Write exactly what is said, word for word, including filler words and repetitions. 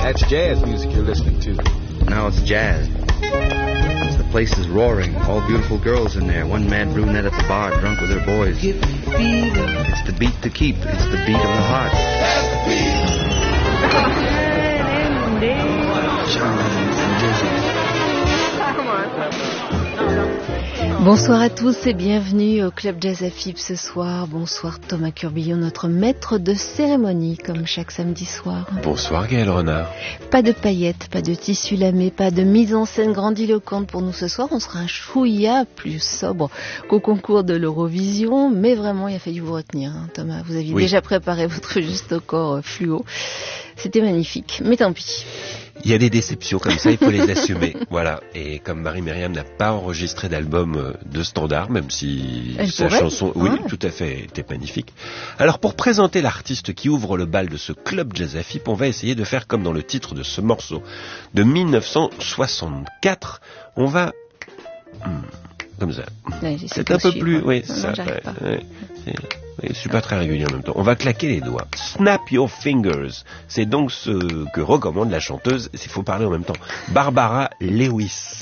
That's jazz music you're listening to. Now it's jazz. The place is roaring. All beautiful girls in there. One mad brunette at the bar, drunk with her boys. It's the beat to keep. It's the beat of the heart. That's the beat. Bonsoir à tous et bienvenue au Club Jazz à F I B ce soir. Bonsoir Thomas Curbillon, notre maître de cérémonie, comme chaque samedi soir. Bonsoir Gaël Renard. Pas de paillettes, pas de tissu lamé, pas de mise en scène grandiloquente pour nous ce soir. On sera un chouïa plus sobre qu'au concours de l'Eurovision, mais vraiment il a fallu vous retenir, hein, Thomas. Vous aviez oui. déjà préparé votre juste corps fluo. C'était magnifique, mais tant pis. Il y a des déceptions comme ça, il faut les assumer. Voilà. Et comme Marie-Myriam n'a pas enregistré d'album de standard, même si Elle sa pourrait. chanson, oui, ouais. tout à fait, était magnifique. Alors pour présenter l'artiste qui ouvre le bal de ce Club Jazz à F I P, on va essayer de faire comme dans le titre de ce morceau de dix-neuf cent soixante-quatre. On va... Hmm, comme ça. Ouais, c'est un peu suivre. plus... Oui, non, ça. non, Ouais, pas. ouais, c'est... Oui, je suis pas très régulier en même temps. On va claquer les doigts. Snap your fingers. C'est donc ce que recommande la chanteuse, s'il faut parler en même temps, Barbara Lewis.